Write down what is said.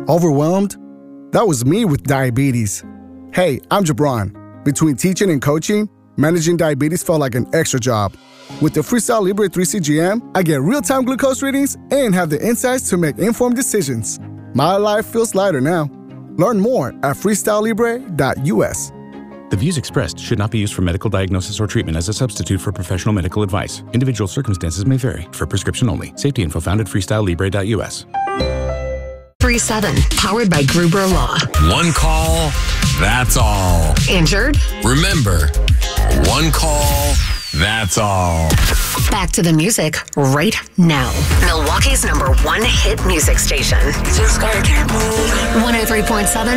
Overwhelmed? That was me with diabetes. Hey, I'm Jabron. Between teaching and coaching, managing diabetes felt like an extra job. With the Freestyle Libre 3 CGM, I get real-time glucose readings and have the insights to make informed decisions. My life feels lighter now. Learn more at freestylelibre.us. The views expressed should not be used for medical diagnosis or treatment as a substitute for professional medical advice. Individual circumstances may vary. For prescription only. Safety info found at freestylelibre.us. 3-7, powered by Gruber Law. One call, that's all. Injured? Remember, one call, that's all. Back to the music right now. Milwaukee's #1 hit music station. 103.7